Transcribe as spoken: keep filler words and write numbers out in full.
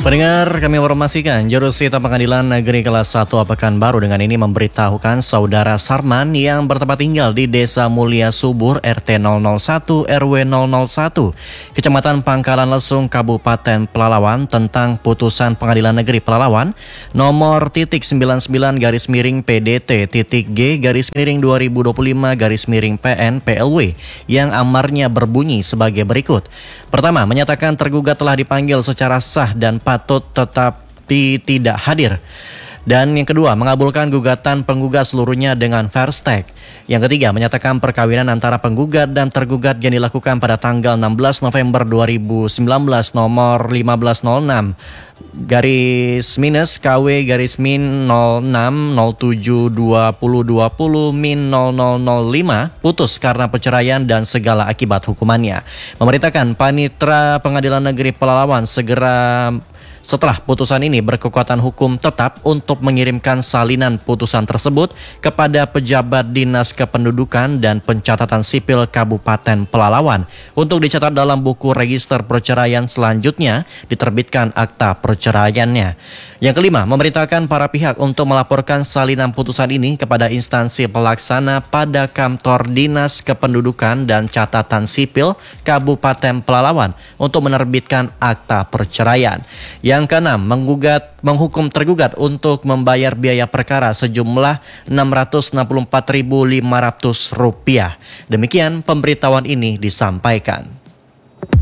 Pendengar, kami informasikan Jurusita Pengadilan Negeri Kelas satu Pekanbaru dengan ini memberitahukan saudara Sarman yang bertempat tinggal di Desa Mulia Subur R T nol nol satu R W nol nol satu Kecamatan Pangkalan Lesung Kabupaten Pelalawan tentang putusan Pengadilan Negeri Pelalawan nomor titik sembilan puluh sembilan garis miring P D T titik G garis miring dua ribu dua puluh lima garis miring P N P L W yang amarnya berbunyi sebagai berikut. Pertama, menyatakan tergugat telah dipanggil secara sah dan patut tetapi tidak hadir. Dan yang kedua, mengabulkan gugatan penggugat seluruhnya dengan fair stake. Yang ketiga, menyatakan perkawinan antara penggugat dan tergugat yang dilakukan pada tanggal enam belas November dua ribu sembilan belas nomor lima belas nol enam garis minus K W garis min nol enam nol tujuh dua nol dua nol min nol nol nol lima putus karena perceraian dan segala akibat hukumannya. Memerintahkan Panitra Pengadilan Negeri Pelalawan segera setelah putusan ini berkekuatan hukum tetap untuk mengirimkan salinan putusan tersebut kepada pejabat Dinas Kependudukan dan Pencatatan Sipil Kabupaten Pelalawan untuk dicatat dalam buku register perceraian, selanjutnya diterbitkan akta perceraiannya. Yang kelima, memerintahkan para pihak untuk melaporkan salinan putusan ini kepada instansi pelaksana pada kantor Dinas Kependudukan dan Catatan Sipil Kabupaten Pelalawan untuk menerbitkan akta perceraian. Yang keenam, menggugat, menghukum tergugat untuk membayar biaya perkara sejumlah enam ratus enam puluh empat ribu lima ratus rupiah. Demikian pemberitahuan ini disampaikan.